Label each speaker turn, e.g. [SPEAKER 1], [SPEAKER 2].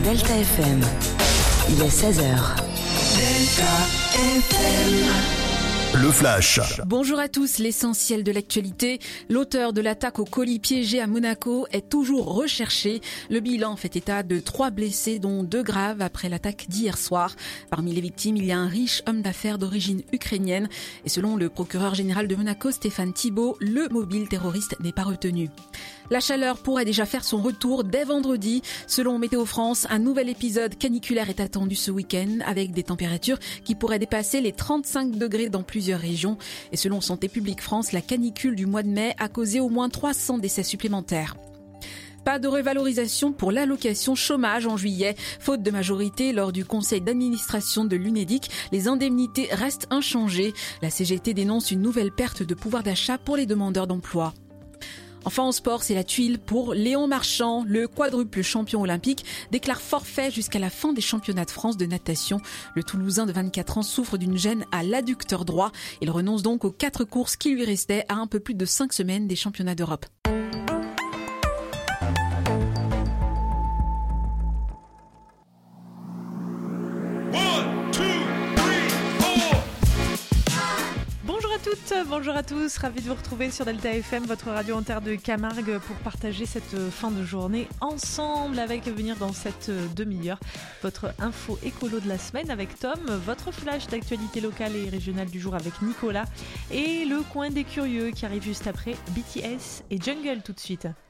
[SPEAKER 1] Delta FM. Il est 16h. Delta FM.
[SPEAKER 2] Le Flash.
[SPEAKER 3] Bonjour à tous, l'essentiel de l'actualité. L'auteur de l'attaque au colis piégé à Monaco est toujours recherché. Le bilan fait état de 3 blessés, dont 2 graves après l'attaque d'hier soir. Parmi les victimes, il y a un riche homme d'affaires d'origine ukrainienne. Et selon le procureur général de Monaco, Stéphane Thibault, le mobile terroriste n'est pas retenu. La chaleur pourrait déjà faire son retour dès vendredi. Selon Météo France, un nouvel épisode caniculaire est attendu ce week-end avec des températures qui pourraient dépasser les 35 degrés dans plusieurs régions. Et selon Santé publique France, la canicule du mois de mai a causé au moins 300 décès supplémentaires. Pas de revalorisation pour l'allocation chômage en juillet. Faute de majorité lors du conseil d'administration de l'Unédic, les indemnités restent inchangées. La CGT dénonce une nouvelle perte de pouvoir d'achat pour les demandeurs d'emploi. Enfin en sport, c'est la tuile pour Léon Marchand. Le quadruple champion olympique déclare forfait jusqu'à la fin des championnats de France de natation. Le Toulousain de 24 ans souffre d'une gêne à l'adducteur droit. Il renonce donc aux 4 courses qui lui restaient à un peu plus de 5 semaines des championnats d'Europe.
[SPEAKER 4] Bonjour à tous, ravi de vous retrouver sur Delta FM, votre radio en terre de Camargue, pour partager cette fin de journée ensemble, avec à venir dans cette demi-heure votre info écolo de la semaine avec Tom, votre flash d'actualité locale et régionale du jour avec Nicolas, et le coin des curieux qui arrive juste après BTS et Jungle tout de suite.